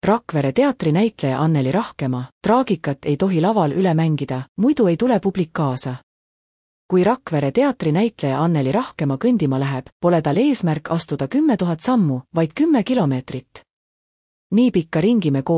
Rakvere teatri näitleja Anneli Rahkema, traagikat ei tohi laval üle mängida, muidu ei tule publik kaasa. Kui Rakvere teatri näitleja Anneli Rahkema kõndima läheb, pole tal eesmärk astuda 10 000 sammu, vaid 10 kilomeetrit. Nii pikka ringi me